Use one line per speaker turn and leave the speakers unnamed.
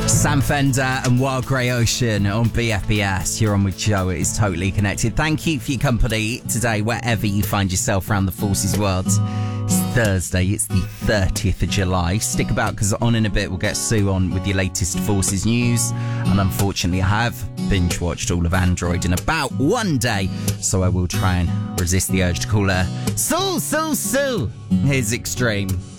Sam Fender and Wild Grey Ocean on BFBS. You're on with Joe. It is Totally Connected. Thank you for your company today, wherever you find yourself around the Forces world. It's Thursday. It's the 30th of July. Stick about, because on in a bit we'll get Sue on with your latest Forces news. And unfortunately, I have binge-watched all of Android in about one day, so I will try and resist the urge to call her Sue. Here's Extreme.